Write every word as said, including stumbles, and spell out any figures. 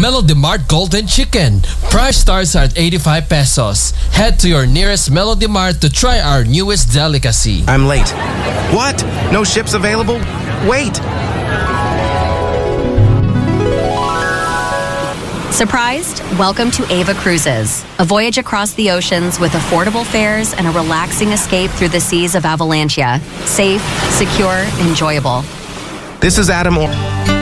Melody Mart Golden Chicken. Price starts at eighty-five pesos. Head to your nearest Melody Mart to try our newest delicacy. I'm late. What? No ships available? Wait! Surprised? Welcome to Ava Cruises, a voyage across the oceans with affordable fares and a relaxing escape through the seas of Avalancha. Safe, secure, enjoyable. This is Adam Or-